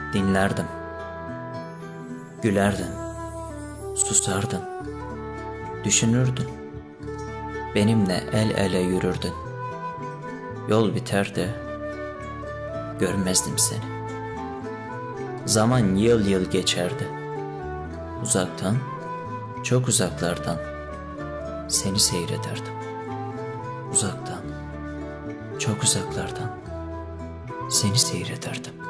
Dinlerdim, gülerdin, susardın, düşünürdün, benimle el ele yürürdün. Yol biter de görmezdim seni. Zaman yıl yıl geçerdi. Uzaktan, çok uzaklardan seni seyrederdim. Uzaktan, çok uzaklardan seni seyrederdim.